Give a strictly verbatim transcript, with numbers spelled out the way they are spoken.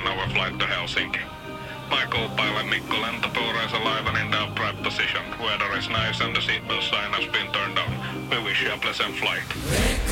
hour flight to Helsinki. My co-pilot Mikko lentopyöräisä laivan in the upright position. Weather is nice and the seatbelt sign has been turned on. We wish you a pleasant flight.